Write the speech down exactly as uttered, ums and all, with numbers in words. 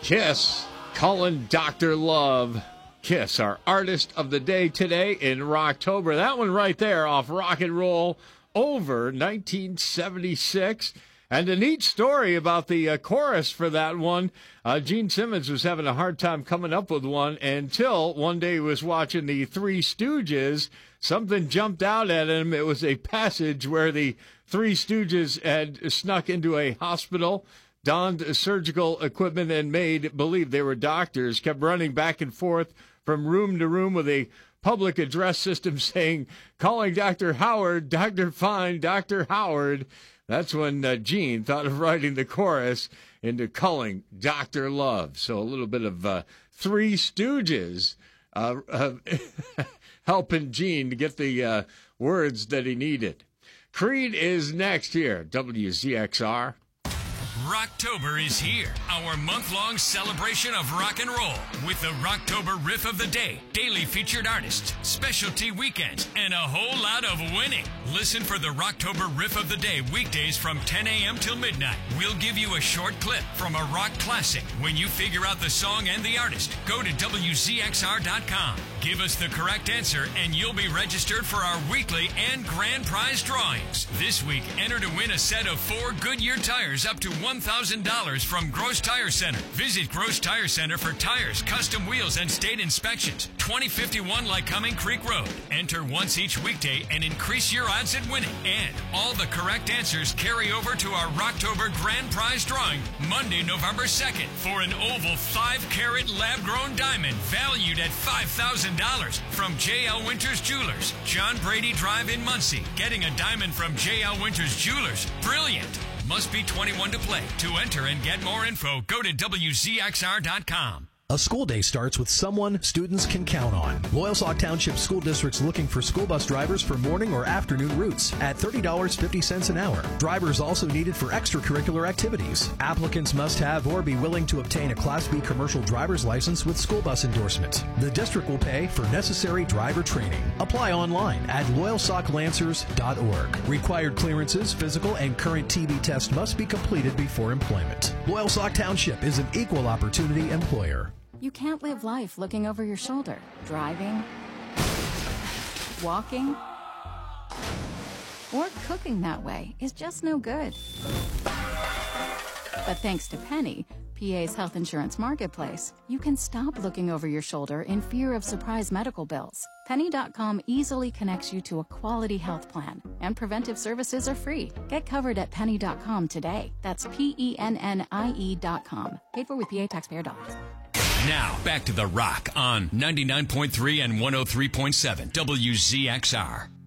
Kiss, calling Doctor Love. Kiss, our artist of the day today in Rocktober. That one right there off Rock and Roll Over nineteen seventy-six. And a neat story about the uh, chorus for that one. Uh, Gene Simmons was having a hard time coming up with one until one day he was watching the Three Stooges. Something jumped out at him. It was a passage where the Three Stooges had snuck into a hospital, donned surgical equipment, and made believe they were doctors, kept running back and forth from room to room with a public address system saying, calling Doctor Howard, Doctor Fine, Doctor Howard. That's when uh, Gene thought of writing the chorus into calling Doctor Love. So a little bit of uh, Three Stooges uh, uh, helping Gene to get the uh, words that he needed. Creed is next here, W Z X R. Rocktober is here, our month-long celebration of rock and roll with the Rocktober Riff of the Day, daily featured artists, specialty weekends, and a whole lot of winning. Listen for the Rocktober Riff of the Day weekdays from ten a.m. till midnight. We'll give you a short clip from a rock classic. When you figure out the song and the artist, go to W Z X R dot com. Give us the correct answer and you'll be registered for our weekly and grand prize drawings. This week, enter to win a set of four Goodyear tires up to one thousand dollars from Gross Tire Center. Visit Gross Tire Center for tires, custom wheels, and state inspections. twenty fifty-one Lycoming Creek Road. Enter once each weekday and increase your odds at winning. And all the correct answers carry over to our Rocktober Grand Prize drawing Monday, November second for an oval five carat lab-grown diamond valued at five thousand dollars from J L Winters Jewelers, John Brady Drive in Muncie. Getting a diamond from J L Winters Jewelers. Brilliant. Must be twenty-one to play. To enter and get more info, go to W Z X R dot com. A school day starts with someone students can count on. Loyalsock Township School District's looking for school bus drivers for morning or afternoon routes at thirty dollars and fifty cents an hour. Drivers also needed for extracurricular activities. Applicants must have or be willing to obtain a Class B commercial driver's license with school bus endorsement. The district will pay for necessary driver training. Apply online at loyalsock lancers dot org. Required clearances, physical, and current T B test must be completed before employment. Loyalsock Township is an equal opportunity employer. You can't live life looking over your shoulder, driving, walking, or cooking that way is just no good. But thanks to Penny, P A's health insurance marketplace, you can stop looking over your shoulder in fear of surprise medical bills. Penny dot com easily connects you to a quality health plan, and preventive services are free. Get covered at Penny dot com today. That's P E N N I E dot com. Paid for with P A taxpayer dollars. Now, back to The Rock on ninety-nine point three and one oh three point seven W Z X R.